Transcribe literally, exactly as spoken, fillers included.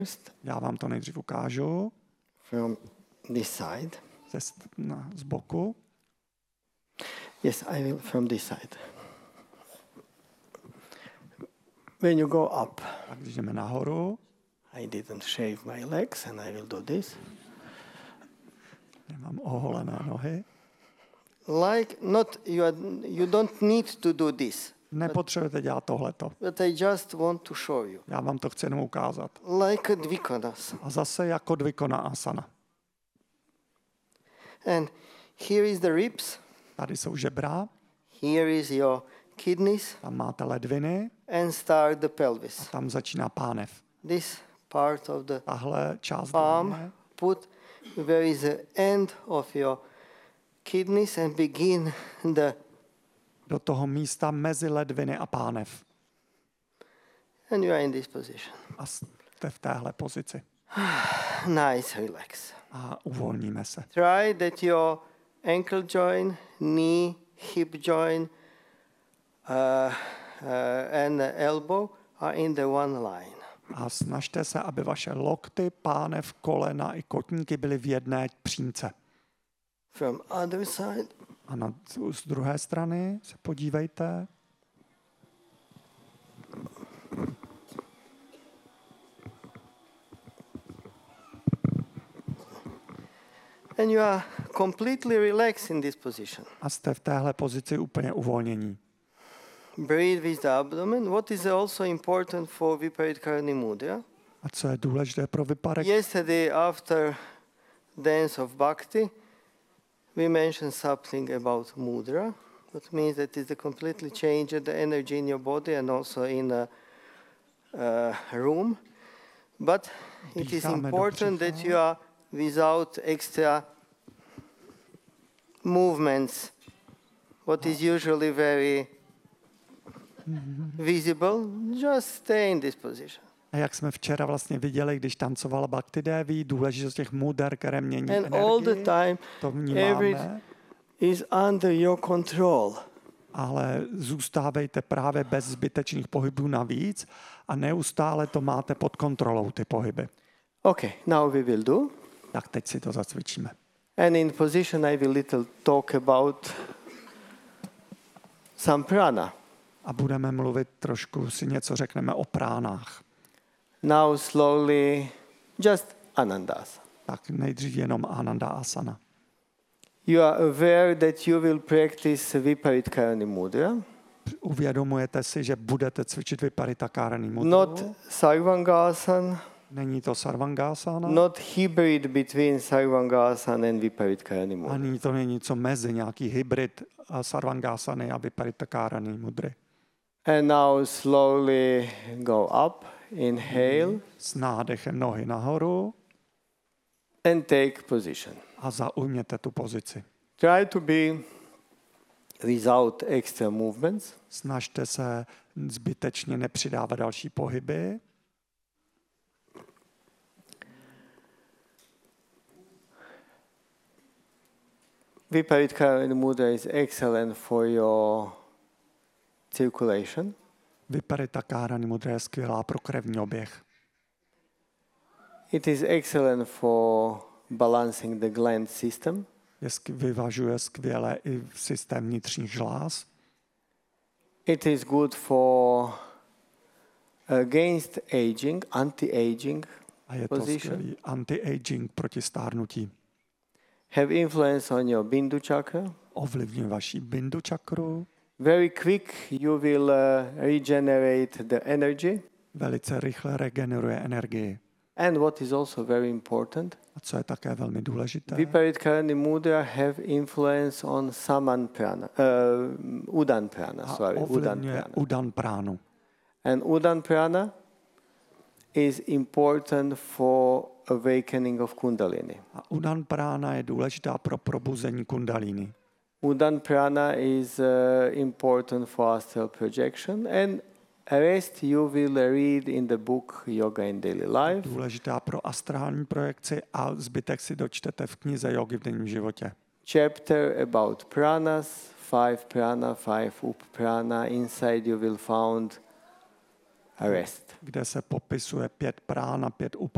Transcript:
Já vám to nejdřív ukážu. From this side. Ze, na, z boku. Yes, I will from this side. When you go up. A když jdeme nahoru. I didn't shave my legs and I will do this. Nemám oholené nohy. Like not you are, you don't need to do this. Nepotřebujete dělat tohleto. But I just want to show you. Já vám to chci jenom ukázat. Like a Dvikonasana. A zase jako Dvikonasana. And here is the ribs. Tady jsou žebra. Here is your kidneys. Tam máte ledviny. And start the pelvis. A tam začíná pánev. This part of the Tahle část palm, put where is the end of your kidneys and begin the do toho místa mezi ledviny a pánev. And you are in this position. A jste v téhle pozici. Nice, relax. A uvolníme se. Try that your ankle joint, knee, hip joint, uh, uh, and elbow are in the one line. A snažte se, aby vaše lokty, pánev, kolena i kotníky byly v jedné přímce. From other side. A na, z druhé strany se podívejte. And you are completely relaxed in this position. A jste v téhle pozici úplně uvolnění. Breathe with the abdomen. What is also important for Viparitkarani Mudra? A co je důležité pro Viparik? Yesterday after Dance of Bhakti, we mentioned something about mudra. That means that it's a completely change the energy in your body and also in a, a room. But it is important that you are without extra movements, what is usually very visible. Just stay in this position. A jak jsme včera vlastně viděli, když tancovala Bhakti Devi, důležitost těch muder, které mění and energii, all the time, to vnímáme. Is under your control. Ale zůstávejte právě bez zbytečných pohybů navíc a neustále to máte pod kontrolou, ty pohyby. Okay, now we will do. Tak teď si to zacvičíme. And in position I will little talk about some prana. A budeme mluvit trošku, si něco řekneme o pránách. Now slowly, just Anandasana. Tak nejdřív jenom Ananda Asana. You are aware that you will practice Viparitkarani Mudra. Uvědomujete si, že budete cvičit Viparitkarani Mudru. Not Sarvangasana. Není to Sarvangasana. Not hybrid between Sarvangasana and Viparitkarani Mudra. Ani to není něco mezi, nějaký hybrid Sarvangasany a Viparitkarani Mudry. And now slowly go up. Inhale. S nádechem nohy nahoru. And take position. A zaujměte tu pozici. Try to be without extra movements. Snažte se zbytečně nepřidávat další pohyby. Viparitkarani Mudra is excellent for your circulation. Viparitkarani Mudra je skvělá pro krevní oběh. It is excellent for balancing the gland system. Je vyvažuje skvěle i systém vnitřních žláz. It is good for against aging, anti-aging a je to position. skvělý anti-aging proti stárnutí. Have influence on your bindu chakra. Ovlivňuje vaši bindu čakru. Very quick you will uh, regenerate the energy. Velice rychle regeneruje energii. And what is also very important, a co je také velmi důležité, Viparitkarani Mudra have influence on Saman Prana, uh, Udan Prana, a sorry, Udan ovlivňuje Prana. Udan Pránu. And Udan Prana is important for awakening of Kundalini. A Udan Prána je důležitá pro probuzení kundalíny. Udan Prana is uh, important for astral projection, and rest you will read in the book Yoga in Daily Life. Důležitá pro astrální projekci a zbytek si dočtete v knize Jogy v denním životě. Chapter about pranas, five prana, five up prana. Inside you will found rest. Kde se popisuje pět prána, pět up